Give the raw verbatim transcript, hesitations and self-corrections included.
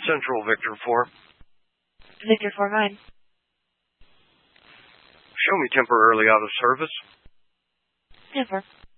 Central Victor four. Victor four nine. Show me temporarily out of service. Temper.